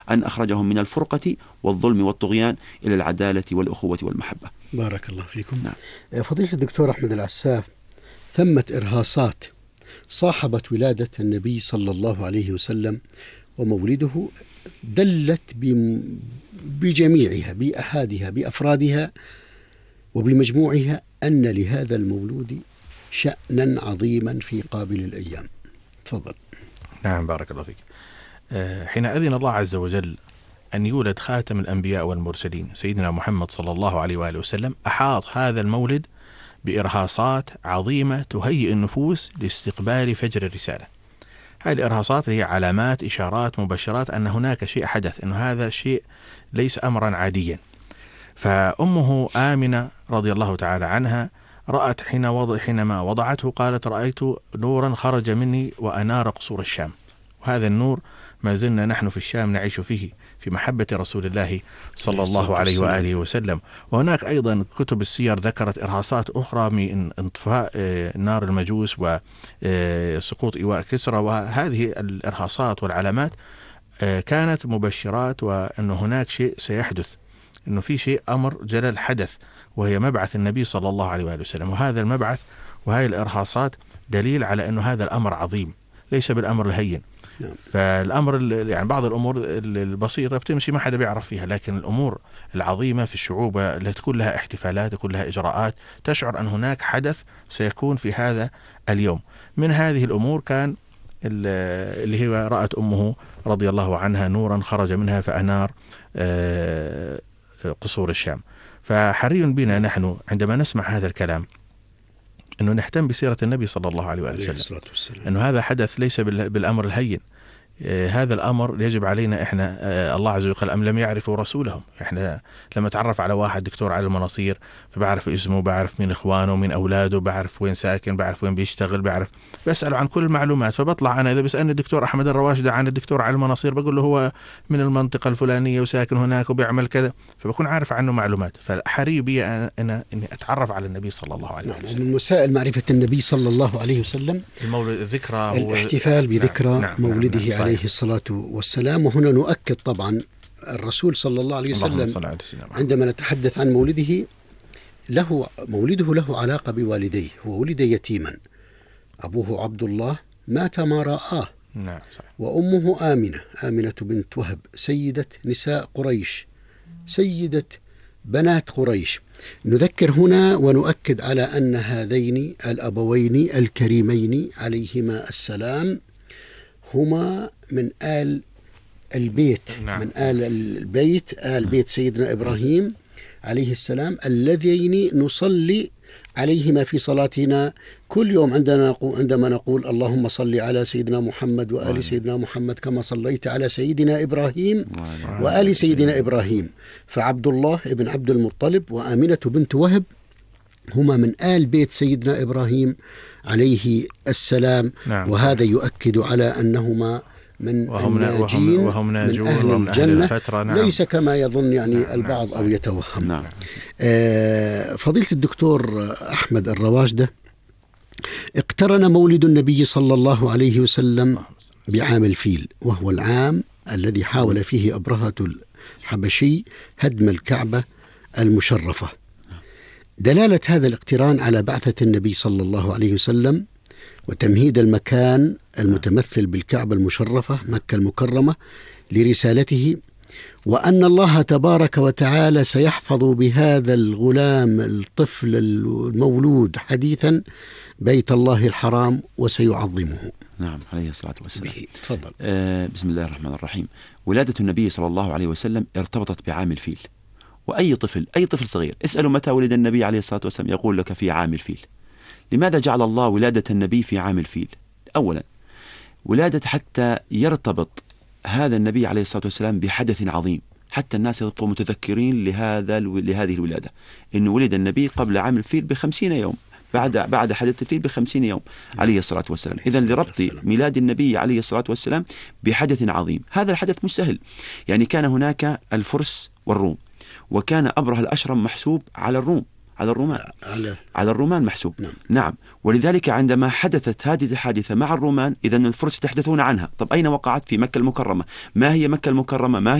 أن أخرجهم من الفرقة والظلم والطغيان إلى العدالة والأخوة والمحبة. بارك الله فيكم. نعم. فضيلة الدكتور أحمد العساف، ثمة إرهاصات صاحبت ولادة النبي صلى الله عليه وسلم ومولده دلت بجميعها، بأحادها، بأفرادها وبمجموعها، أن لهذا المولود شأنا عظيما في قابل الأيام. تفضل. نعم بارك الله فيك. حين أذن الله عز وجل أن يولد خاتم الأنبياء والمرسلين سيدنا محمد صلى الله عليه وآله وسلم، أحاط هذا المولد بإرهاصات عظيمة تهيئ النفوس لاستقبال فجر الرسالة. هذه الإرهاصات هي علامات، إشارات، مبشرات أن هناك شيء حدث، أن هذا الشيء ليس أمرا عاديا. فأمه آمنة رضي الله تعالى عنها رأت حينما وضعته، قالت: رأيت نورا خرج مني وأنار قصور الشام. وهذا النور ما زلنا نحن في الشام نعيش فيه، في محبة رسول الله صلى الله عليه وآله وسلم. وهناك أيضا كتب السير ذكرت إرهاصات أخرى من انطفاء نار المجوس وسقوط إيواء كسرى. وهذه الإرهاصات والعلامات كانت مبشرات، وأن هناك شيء سيحدث، أنه في شيء أمر جلل حدث، وهي مبعث النبي صلى الله عليه وآله وسلم. وهذا المبعث وهذه الإرهاصات دليل على أنه هذا الأمر عظيم، ليس بالأمر الهين. فالأمر يعني بعض الأمور البسيطة بتمشي ما حدا بيعرف فيها، لكن الأمور العظيمة في الشعوب اللي تكون لها احتفالات، تكون لها إجراءات، تشعر أن هناك حدث سيكون في هذا اليوم. من هذه الأمور كان اللي هي رأت أمه رضي الله عنها نورا خرج منها فأنار قصور الشام. فحري بنا نحن عندما نسمع هذا الكلام أنه نهتم بسيرة النبي صلى الله عليه وآله وسلم، أنه هذا حدث ليس بالأمر الهين. هذا الأمر يجب علينا إحنا، الله عز وجل أم لم يعرفوا رسولهم. إحنا لما تعرف على واحد دكتور على المناصير، فبعرف اسمه، بعرف مين إخوانه، مين أولاده، بعرف وين ساكن، بعرف وين بيشتغل، بعرف، بسأله عن كل المعلومات. فبطلع أنا إذا بسألني الدكتور أحمد الرواشدة عن الدكتور على المناصير، بقول له هو من المنطقة الفلانية وساكن هناك وبيعمل كذا، فبكون عارف عنه معلومات. فحري بي أنا إني أتعرف على النبي صلى الله عليه وسلم. من وسائل معرفة النبي صلى الله عليه وسلم المولد، الذكرى، الاحتفال بذكرى مولده عليه الصلاة والسلام. وهنا نؤكد طبعا الرسول صلى الله عليه وسلم عندما نتحدث عن مولده، مولده له علاقة بوالديه. هو ولد يتيما، أبوه عبد الله مات ما رآه، وأمه آمنة بنت وهب سيدة نساء قريش، سيدة بنات قريش. نذكر هنا ونؤكد على أن هذين الأبوين الكريمين عليهما السلام هما من آل البيت، من آل البيت، آل بيت سيدنا إبراهيم عليه السلام، الذين نصلي عليهما في صلاتنا كل يوم عندما نقول اللهم صل على سيدنا محمد وآل سيدنا محمد كما صليت على سيدنا إبراهيم وآل سيدنا إبراهيم. فعبد الله ابن عبد المطلب وآمنة بنت وهب هما من آل بيت سيدنا إبراهيم عليه السلام. وهذا يؤكد على أنهما وهم ناجين من أهل الجنة، ليس كما يظن يعني البعض أو يتوهم. فضيلة الدكتور أحمد الرواشدة، اقترن مولد النبي صلى الله عليه وسلم بعام الفيل، وهو العام الذي حاول فيه أبرهة الحبشي هدم الكعبة المشرفة. دلالة هذا الاقتران على بعثة النبي صلى الله عليه وسلم وتمهيد المكان المتمثل بالكعبة المشرفة مكة المكرمة لرسالته، وأن الله تبارك وتعالى سيحفظ بهذا الغلام الطفل المولود حديثا بيت الله الحرام وسيعظمه. نعم عليه الصلاة والسلام. تفضل. بسم الله الرحمن الرحيم. ولادة النبي صلى الله عليه وسلم ارتبطت بعام الفيل، وأي طفل صغير اسأله متى ولد النبي عليه الصلاة والسلام يقول لك في عام الفيل. لماذا جعل الله ولادة النبي في عام الفيل؟ أولا ولادة حتى يرتبط هذا النبي عليه الصلاة والسلام بحدث عظيم، حتى الناس يبقوا متذكرين لهذه الولادة، إنه ولد النبي قبل عام الفيل ب50 يوم، بعد حدث الفيل ب50 يوم عليه الصلاة والسلام. إذن لربط ميلاد النبي عليه الصلاة والسلام بحدث عظيم. هذا الحدث مش سهل، يعني كان هناك الفرس والروم، وكان أبره الأشرم محسوب على الروم على الرومان. على الرومان محسوب. نعم. ولذلك عندما حدثت هذه الحادثة مع الرومان، إذن الفرس يتحدثون عنها. طب أين وقعت؟ في مكة المكرمة. ما هي مكة المكرمة؟ ما